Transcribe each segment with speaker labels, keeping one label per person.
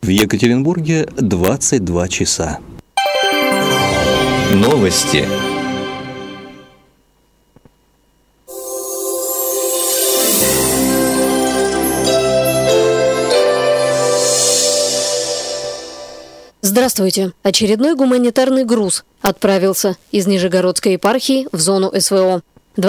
Speaker 1: В Екатеринбурге 22 часа. Новости.
Speaker 2: Здравствуйте. Очередной гуманитарный груз отправился из Нижегородской епархии в зону СВО.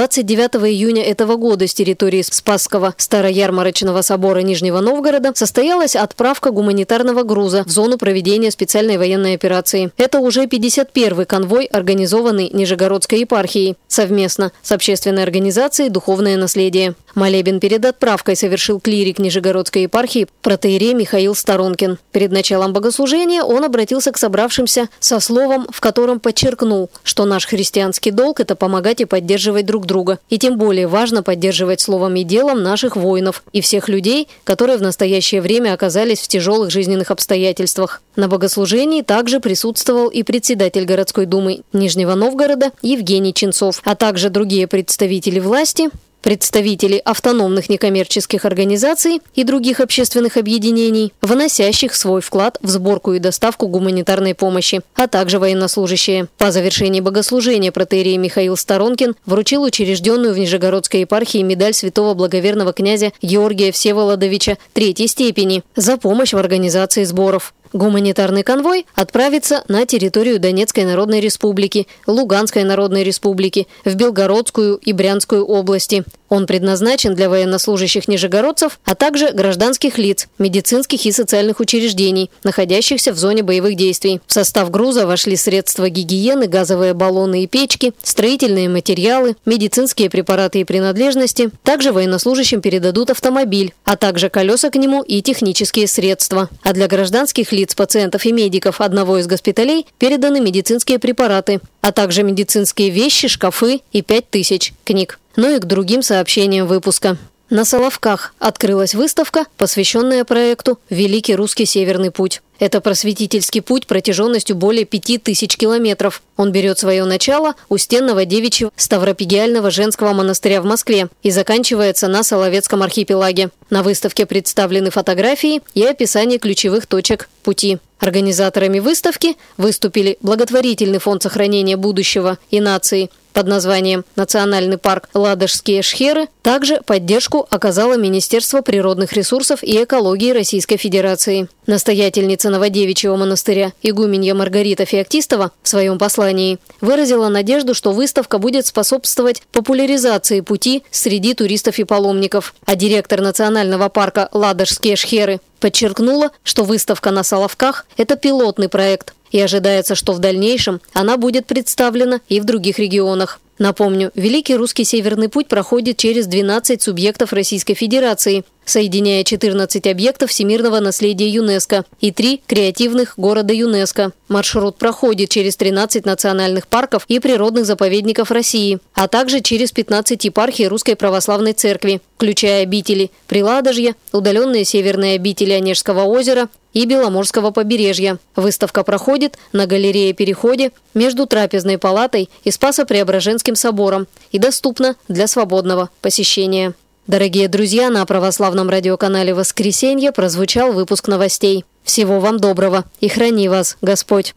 Speaker 2: 29 июня этого года с территории Спасского Староярмарочного собора Нижнего Новгорода состоялась отправка гуманитарного груза в зону проведения специальной военной операции. Это уже 51-й конвой, организованный Нижегородской епархией совместно с общественной организацией «Духовное наследие». Молебен перед отправкой совершил клирик Нижегородской епархии протоиерей Михаил Сторонкин. Перед началом богослужения он обратился к собравшимся со словом, в котором подчеркнул, что наш христианский долг – это помогать и поддерживать друг друга. И тем более важно поддерживать словом и делом наших воинов и всех людей, которые в настоящее время оказались в тяжелых жизненных обстоятельствах. На богослужении также присутствовал и председатель городской думы Нижнего Новгорода Евгений Ченцов, а также другие представители власти, представители автономных некоммерческих организаций и других общественных объединений, вносящих свой вклад в сборку и доставку гуманитарной помощи, а также военнослужащие. По завершении богослужения протоиерей Михаил Сторонкин вручил учрежденную в Нижегородской епархии медаль святого благоверного князя Георгия Всеволодовича III степени за помощь в организации сборов. Гуманитарный конвой отправится на территорию Донецкой Народной Республики, Луганской Народной Республики, в Белгородскую и Брянскую области. Он предназначен для военнослужащих нижегородцев, а также гражданских лиц, медицинских и социальных учреждений, находящихся в зоне боевых действий. В состав груза вошли средства гигиены, газовые баллоны и печки, строительные материалы, медицинские препараты и принадлежности. Также военнослужащим передадут автомобиль, а также колеса к нему и технические средства. А для гражданских лиц, пациентов и медиков одного из госпиталей переданы медицинские препараты, а также медицинские вещи, шкафы и 5000 книг. Ну и к другим сообщениям выпуска. На Соловках открылась выставка, посвященная проекту «Великий русский Северный путь». Это просветительский путь протяженностью более 5000 километров. Он берет свое начало у стенного девичьего Ставропигиального женского монастыря в Москве и заканчивается на Соловецком архипелаге. На выставке представлены фотографии и описание ключевых точек пути. Организаторами выставки выступили благотворительный фонд сохранения будущего и нации под названием «Национальный парк Ладожские шхеры». Также поддержку оказало Министерство природных ресурсов и экологии Российской Федерации. Настоятельница Новодевичьего монастыря игуменья Маргарита Феоктистова в своем послании выразила надежду, что выставка будет способствовать популяризации пути среди туристов и паломников. А директор национального парка Ладожские шхеры подчеркнула, что выставка на Соловках – это пилотный проект, и ожидается, что в дальнейшем она будет представлена и в других регионах. Напомню, Великий русский Северный путь проходит через 12 субъектов Российской Федерации, соединяя 14 объектов всемирного наследия ЮНЕСКО и 3 креативных города ЮНЕСКо. Маршрут проходит через 13 национальных парков и природных заповедников России, а также через 15 епархий Русской Православной Церкви, включая обители Приладожья, удаленные северные обители Онежского озера и Беломорского побережья. Выставка проходит на галерее-переходе между Трапезной палатой и Спасо-Преображенским собором и доступна для свободного посещения. Дорогие друзья, на православном радиоканале «Воскресенье» прозвучал выпуск новостей. Всего вам доброго и храни вас Господь!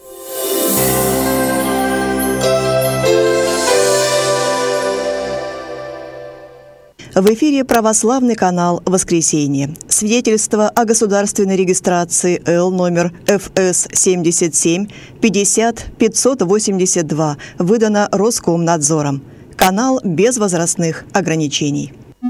Speaker 3: В эфире православный канал «Воскресенье». Свидетельство о государственной регистрации Л номер ФС 77 50 582 выдано Роскомнадзором. Канал без возрастных ограничений.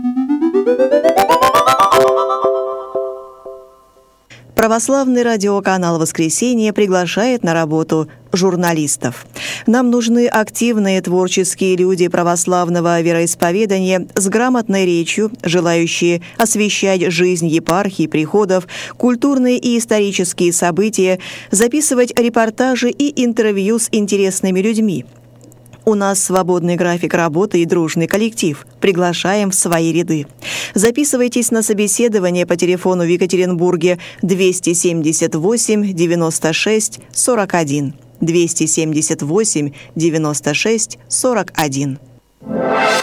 Speaker 3: Православный радиоканал «Воскресенье» приглашает на работу журналистов. Нам нужны активные творческие люди православного вероисповедания с грамотной речью, желающие освещать жизнь епархий, приходов, культурные и исторические события, записывать репортажи и интервью с интересными людьми. У нас свободный график работы и дружный коллектив. Приглашаем в свои ряды. Записывайтесь на собеседование по телефону в Екатеринбурге 278 96 41. 278 96 41.